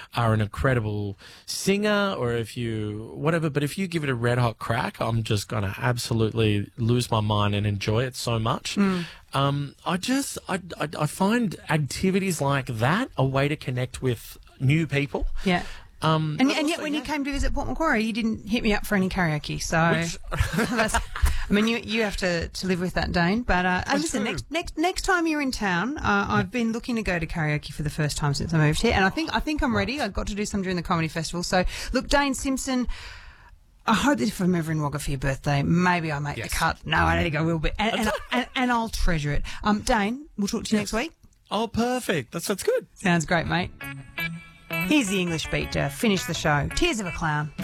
are an incredible singer or if you whatever. But if you give it a red hot crack, I'm just going to absolutely lose my mind and enjoy it so much. I find activities like that a way to connect with new people. Yeah. And yet when you came to visit Port Macquarie, you didn't hit me up for any karaoke. So, I mean, you have to live with that, Dane. But listen, next time you're in town, I've been looking to go to karaoke for the first time since I moved here, and I think I'm ready. I got to do some during the comedy festival. So, look, Dane Simpson, I hope that if I'm ever in Wagga for your birthday, maybe I make the cut. No, I don't think I will, but and I'll treasure it. Dane, we'll talk to you next week. Oh, perfect. That sounds good. Sounds great, mate. Here's the English beat to finish the show. Tears of a Clown.